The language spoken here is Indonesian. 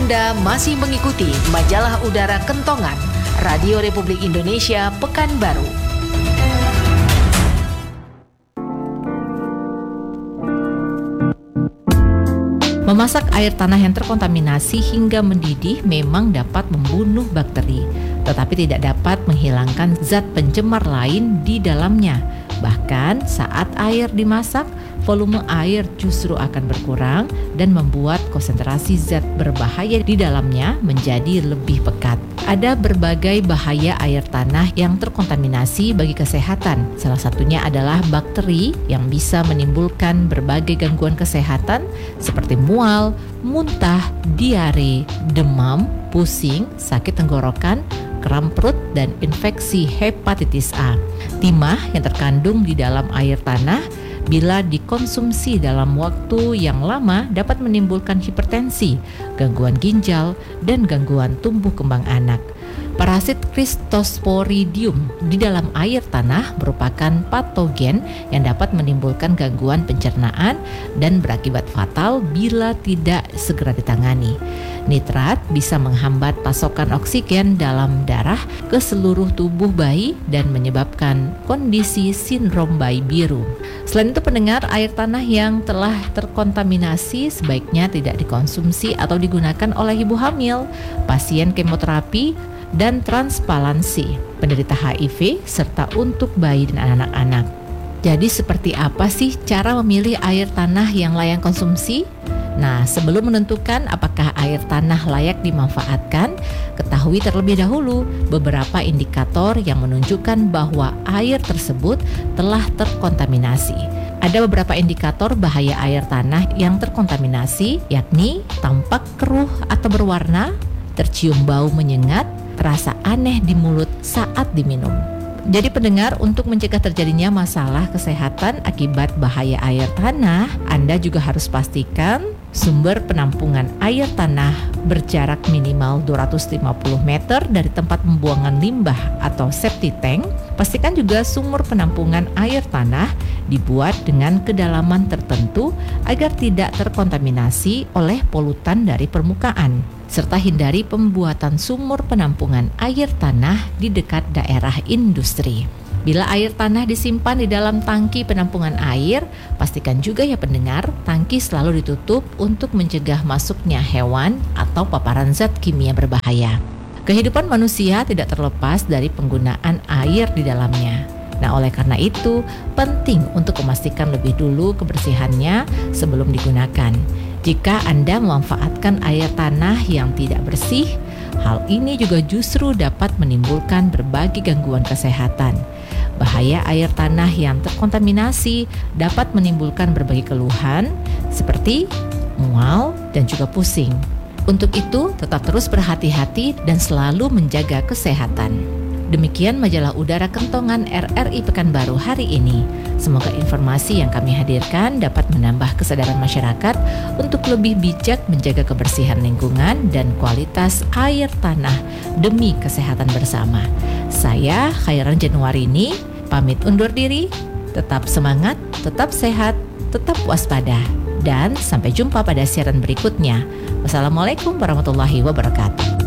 Anda masih mengikuti Majalah Udara Kentongan, Radio Republik Indonesia Pekanbaru. Memasak air tanah yang terkontaminasi hingga mendidih memang dapat membunuh bakteri, tetapi tidak dapat menghilangkan zat pencemar lain di dalamnya. Bahkan saat air dimasak, volume air justru akan berkurang dan membuat konsentrasi zat berbahaya di dalamnya menjadi lebih pekat. Ada berbagai bahaya air tanah yang terkontaminasi bagi kesehatan. Salah satunya adalah bakteri yang bisa menimbulkan berbagai gangguan kesehatan seperti mual, muntah, diare, demam, pusing, sakit tenggorokan, kram perut, dan infeksi hepatitis A. Timah yang terkandung di dalam air tanah bila dikonsumsi dalam waktu yang lama dapat menimbulkan hipertensi, gangguan ginjal, dan gangguan tumbuh kembang anak. Parasit Cryptosporidium di dalam air tanah merupakan patogen yang dapat menimbulkan gangguan pencernaan dan berakibat fatal bila tidak segera ditangani. Nitrat bisa menghambat pasokan oksigen dalam darah ke seluruh tubuh bayi dan menyebabkan kondisi sindrom bayi biru. Selain itu, pendengar, air tanah yang telah terkontaminasi sebaiknya tidak dikonsumsi atau digunakan oleh ibu hamil, pasien kemoterapi, dan transpalansi, penderita HIV, serta untuk bayi dan anak-anak. Jadi seperti apa sih cara memilih air tanah yang layak konsumsi? Nah, sebelum menentukan apakah air tanah layak dimanfaatkan, ketahui terlebih dahulu beberapa indikator yang menunjukkan bahwa air tersebut telah terkontaminasi. Ada beberapa indikator bahaya air tanah yang terkontaminasi, yakni tampak keruh atau berwarna, tercium bau menyengat, terasa aneh di mulut saat diminum. Jadi pendengar, untuk mencegah terjadinya masalah kesehatan akibat bahaya air tanah, Anda juga harus pastikan sumber penampungan air tanah berjarak minimal 250 meter dari tempat pembuangan limbah atau septic tank. Pastikan juga sumur penampungan air tanah dibuat dengan kedalaman tertentu agar tidak terkontaminasi oleh polutan dari permukaan, serta hindari pembuatan sumur penampungan air tanah di dekat daerah industri. Bila air tanah disimpan di dalam tangki penampungan air, pastikan juga ya pendengar, tangki selalu ditutup untuk mencegah masuknya hewan atau paparan zat kimia berbahaya. Kehidupan manusia tidak terlepas dari penggunaan air di dalamnya. Nah, oleh karena itu, penting untuk memastikan lebih dulu kebersihannya sebelum digunakan. Jika Anda memanfaatkan air tanah yang tidak bersih, hal ini juga justru dapat menimbulkan berbagai gangguan kesehatan. Bahaya air tanah yang terkontaminasi dapat menimbulkan berbagai keluhan seperti mual dan juga pusing. Untuk itu, tetap terus berhati-hati dan selalu menjaga kesehatan. Demikian Majalah Udara Kentongan RRI Pekanbaru hari ini. Semoga informasi yang kami hadirkan dapat menambah kesadaran masyarakat untuk lebih bijak menjaga kebersihan lingkungan dan kualitas air tanah demi kesehatan bersama. Saya Khairan Januarini, pamit undur diri. Tetap semangat, tetap sehat, tetap waspada. Dan sampai jumpa pada siaran berikutnya. Wassalamualaikum warahmatullahi wabarakatuh.